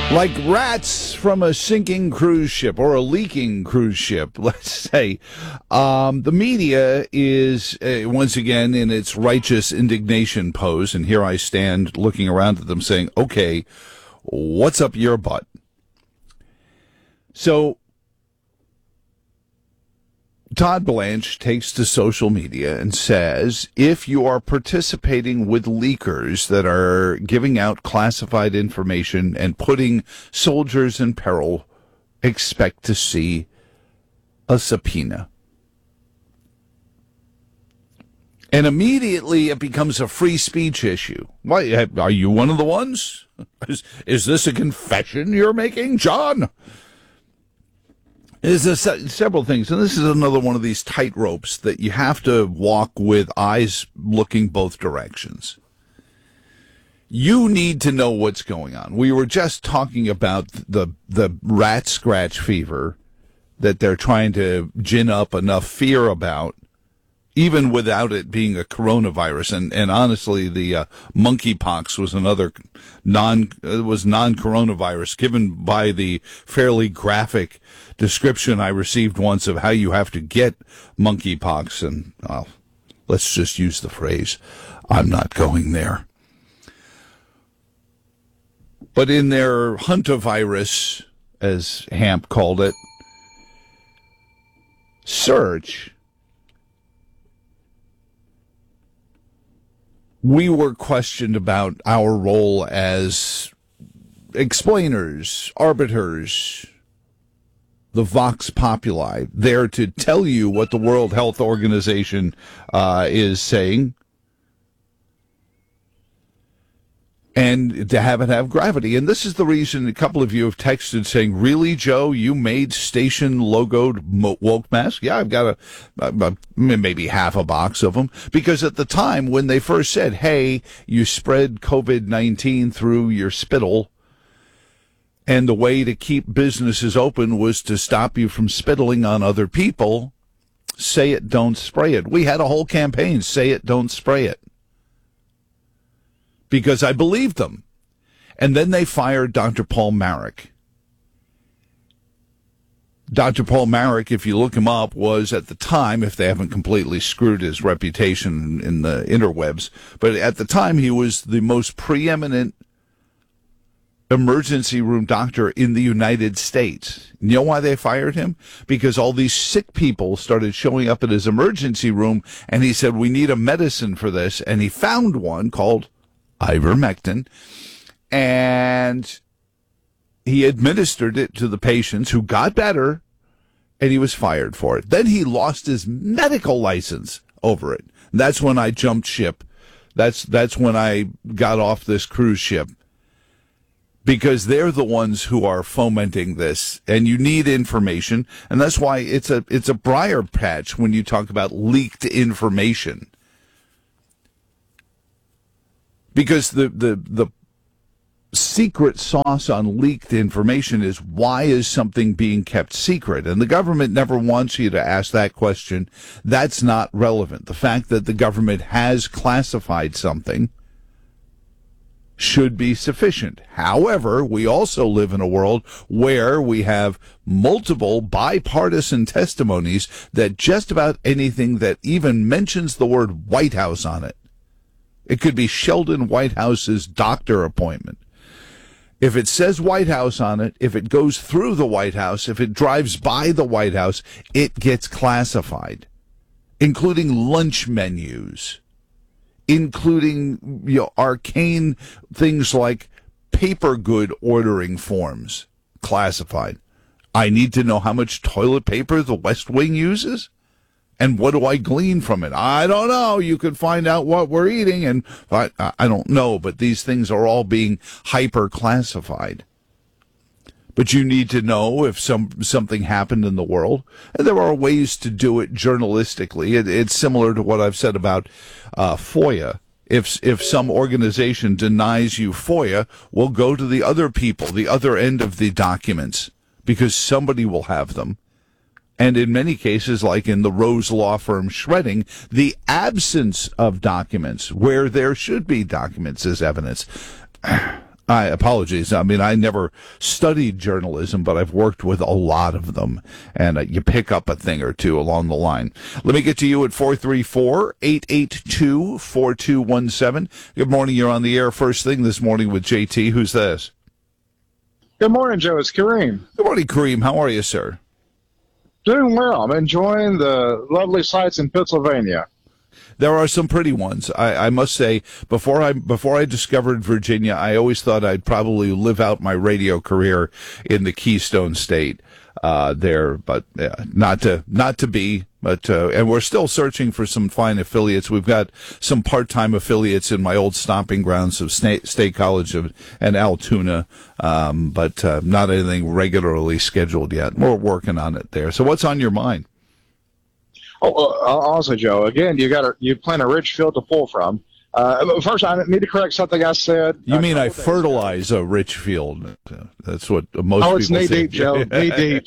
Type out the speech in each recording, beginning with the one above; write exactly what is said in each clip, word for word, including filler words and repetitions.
Like rats from a sinking cruise ship or a leaking cruise ship, let's say. Um, the media is, uh, once again, in its righteous indignation pose, and here I stand looking around at them saying, okay, what's up your butt? So, Todd Blanche takes to social media and says, if you are participating with leakers that are giving out classified information and putting soldiers in peril, expect to see a subpoena. And immediately it becomes a free speech issue. Why, are you one of the ones? Is, is this a confession you're making, John? There's a, several things, and this is another one of these tightropes that you have to walk with eyes looking both directions. You need to know what's going on. We were just talking about the the rat scratch fever that they're trying to gin up enough fear about, even without it being a coronavirus. And, and honestly, the uh, monkeypox was another non uh, was non-coronavirus, given by the fairly graphic description I received once of how you have to get monkeypox. And well, let's just use the phrase, I'm not going there. But in their hantavirus, as Hamp called it, search, we were questioned about our role as explainers, arbiters, the Vox Populi, there to tell you what the World Health Organization uh, is saying, and to have it have gravity. And this is the reason a couple of you have texted saying, really, Joe, you made station-logoed woke masks? Yeah, I've got a, a, maybe half a box of them. Because at the time, when they first said, hey, you spread COVID nineteen through your spittle, and the way to keep businesses open was to stop you from spittling on other people, say it, don't spray it. We had a whole campaign, say it, don't spray it. Because I believed them. And then they fired Doctor Paul Marik. Doctor Paul Marik, if you look him up, was at the time, if they haven't completely screwed his reputation in the interwebs, but at the time he was the most preeminent emergency room doctor in the United States. You know why they fired him? Because all these sick people started showing up at his emergency room, and he said, we need a medicine for this. And he found one called ivermectin, and he administered it to the patients who got better, and he was fired for it. Then he lost his medical license over it. That's when I jumped ship. That's that's when I got off this cruise ship. Because they're the ones who are fomenting this, and you need information, and that's why it's a it's a briar patch when you talk about leaked information. Because the the the secret sauce on leaked information is, why is something being kept secret? And the government never wants you to ask that question. That's not relevant. The fact that the government has classified something should be sufficient. However, we also live in a world where we have multiple bipartisan testimonies that just about anything that even mentions the word White House on it, it could be Sheldon Whitehouse's doctor appointment. If it says White House on it, if it goes through the White House, if it drives by the White House, it gets classified, including lunch menus, including, you know, arcane things like paper good ordering forms, classified. I need to know how much toilet paper the West Wing uses, and what do I glean from it? I don't know. You could find out what we're eating, and I, I don't know, but these things are all being hyper classified. But you need to know if some something happened in the world. And there are ways to do it journalistically. It, it's similar to what I've said about uh, FOIA. If if some organization denies you FOIA, we'll go to the other people, the other end of the documents, because somebody will have them. And in many cases, like in the Rose Law Firm shredding, the absence of documents where there should be documents as evidence. I apologies. I mean, I never studied journalism, but I've worked with a lot of them, and uh, you pick up a thing or two along the line. Let me get to you at four three four, eight eight two, four two one seven. Good morning. You're on the air first thing this morning with J T. Who's this? Good morning, Joe. It's Kareem. Good morning, Kareem. How are you, sir? Doing well. I'm enjoying the lovely sights in Pennsylvania. There are some pretty ones. I, I must say, before I before I discovered Virginia, I always thought I'd probably live out my radio career in the Keystone State uh, there, but yeah, not to not to be. But uh, and we're still searching for some fine affiliates. We've got some part-time affiliates in my old stomping grounds of State, State College of, and Altoona, um, but uh, not anything regularly scheduled yet. We're working on it there. So, what's on your mind? Oh, uh, also, Joe, again, you got a, you plant a rich field to pull from. Uh, first, I need to correct something I said. You mean I fertilize a rich field? That's what most oh, it's people knee say. deep, Joe, knee deep.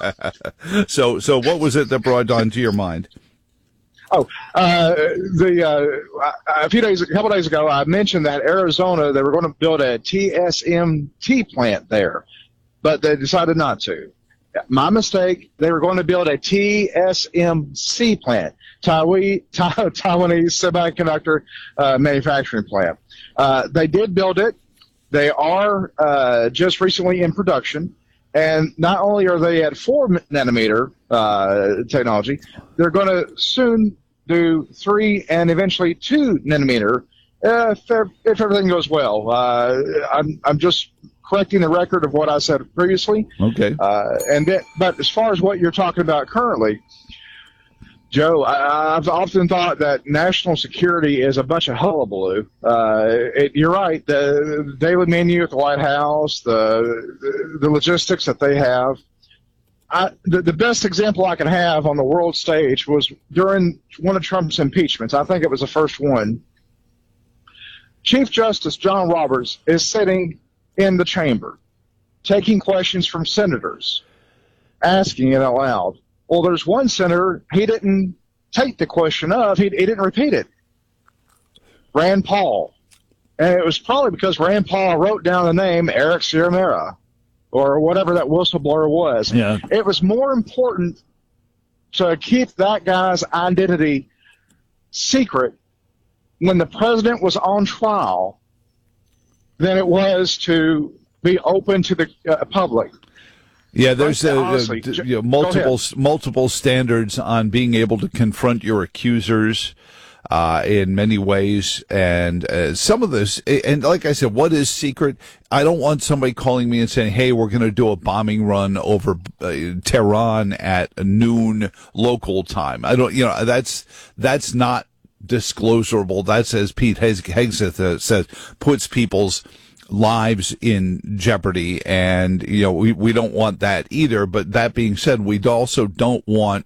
so, so what was it that brought onto your mind? Oh, uh, the uh, a few days, a couple days ago, I mentioned that Arizona, they were going to build a T S M T plant there, but they decided not to. My mistake. They were going to build a T S M C plant, Taiwanese, Taiwanese semiconductor uh, manufacturing plant. Uh, they did build it. They are uh, just recently in production. And not only are they at four nanometer uh, technology, they're going to soon do three and eventually two nanometer uh, if, if everything goes well. Uh, I'm, I'm just correcting the record of what I said previously. Okay. Uh, and that, but as far as what you're talking about currently, Joe, I, I've often thought that national security is a bunch of hullabaloo. Uh, it, you're right. The daily menu at the White House, the the, the logistics that they have. I, the, the best example I can have on the world stage was during one of Trump's impeachments. I think it was the first one. Chief Justice John Roberts is sitting in the chamber, taking questions from senators, asking it out loud. Well, there's one senator, he didn't take the question of, he, he didn't repeat it. Rand Paul. And it was probably because Rand Paul wrote down the name Eric Ciaramera, or whatever that whistleblower was. Yeah. It was more important to keep that guy's identity secret when the president was on trial than it was to be open to the uh, public. Yeah, there's uh, Honestly, uh, you know, multiple multiple standards on being able to confront your accusers uh, in many ways, and uh, some of this. And like I said, what is secret? I don't want somebody calling me and saying, "Hey, we're going to do a bombing run over uh, Tehran at noon local time." I don't, you know, that's that's not disclosable. That's, as Pete Hegseth uh, says, puts people's lives in jeopardy, and you know we, we don't want that either. But that being said, we also don't want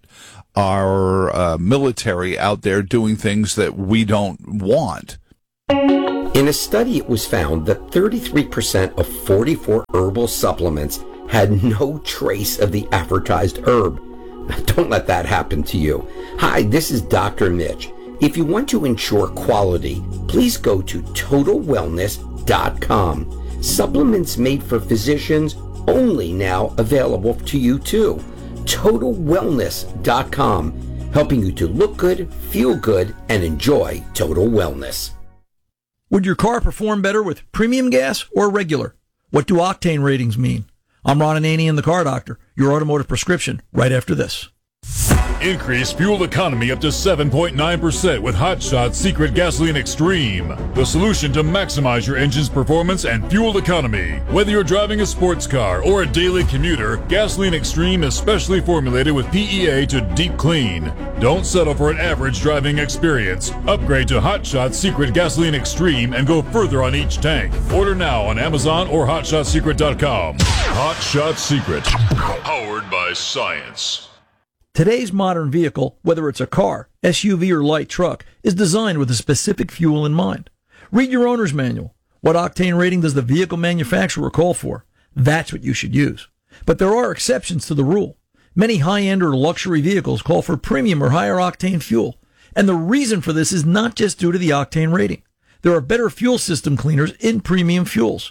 our uh, military out there doing things that we don't want. In a study, it was found that thirty-three percent of forty-four herbal supplements had no trace of the advertised herb. Now, don't let that happen to you. Hi, this is Doctor Mitch. If you want to ensure quality, please go to total wellness dot com. Supplements made for physicians, only now available to you too. total wellness dot com, helping you to look good, feel good, and enjoy total wellness. Would your car perform better with premium gas or regular? What do octane ratings mean? I'm Ron Ananian, the Car Doctor, your automotive prescription, right after this. Increase fuel economy up to seven point nine percent with Hot Shot Secret Gasoline Extreme. The solution to maximize your engine's performance and fuel economy. Whether you're driving a sports car or a daily commuter, Gasoline Extreme is specially formulated with P E A to deep clean. Don't settle for an average driving experience. Upgrade to Hot Shot Secret Gasoline Extreme and go further on each tank. Order now on Amazon or hot shot secret dot com. Hot Shot Secret. Powered by science. Today's modern vehicle, whether it's a car, S U V, or light truck, is designed with a specific fuel in mind. Read your owner's manual. What octane rating does the vehicle manufacturer call for? That's what you should use. But there are exceptions to the rule. Many high-end or luxury vehicles call for premium or higher octane fuel. And the reason for this is not just due to the octane rating. There are better fuel system cleaners in premium fuels.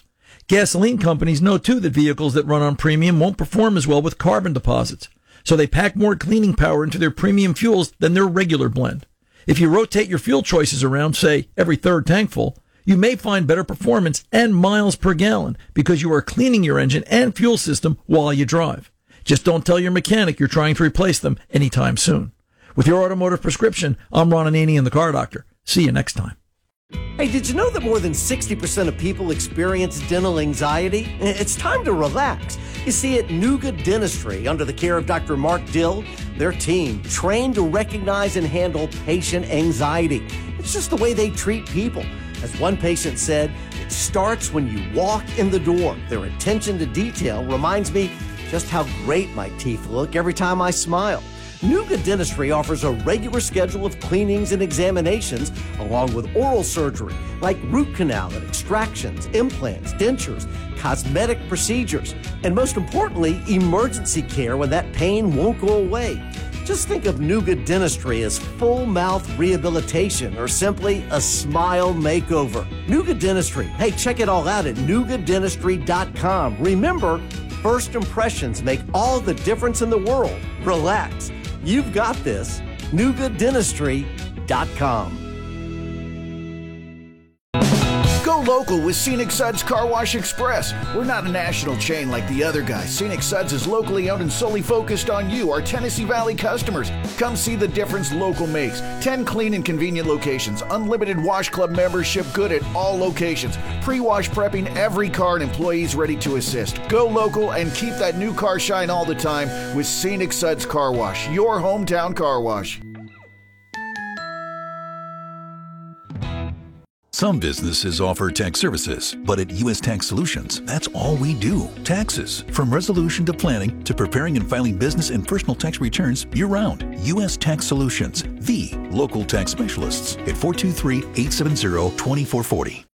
Gasoline companies know too that vehicles that run on premium won't perform as well with carbon deposits, so they pack more cleaning power into their premium fuels than their regular blend. If you rotate your fuel choices around, say, every third tank full, you may find better performance and miles per gallon because you are cleaning your engine and fuel system while you drive. Just don't tell your mechanic you're trying to replace them anytime soon. With your automotive prescription, I'm Ron Ananian, the Car Doctor. See you next time. Hey, did you know that more than sixty percent of people experience dental anxiety? It's time to relax. You see, at Nuga Dentistry, under the care of Doctor Mark Dill, their team trained to recognize and handle patient anxiety. It's just the way they treat people. As one patient said, it starts when you walk in the door. Their attention to detail reminds me just how great my teeth look every time I smile. Nuga Dentistry offers a regular schedule of cleanings and examinations, along with oral surgery, like root canal and extractions, implants, dentures, cosmetic procedures, and most importantly, emergency care when that pain won't go away. Just think of Nuga Dentistry as full mouth rehabilitation or simply a smile makeover. Nuga Dentistry. Hey, check it all out at nuga dentistry dot com. Remember, first impressions make all the difference in the world. Relax. You've got this. nuga dentistry dot com. Go local with Scenic Suds Car Wash Express. We're not a national chain like the other guys. Scenic Suds is locally owned and solely focused on you, our Tennessee Valley customers. Come see the difference local makes. ten clean and convenient locations. Unlimited Wash Club membership good at all locations. Pre-wash prepping every car and employees ready to assist. Go local and keep that new car shine all the time with Scenic Suds Car Wash, your hometown car wash. Some businesses offer tax services, but at U S Tax Solutions, that's all we do. Taxes. From resolution to planning to preparing and filing business and personal tax returns year-round. U S Tax Solutions, the local tax specialists at four two three, eight seven zero, two four four zero.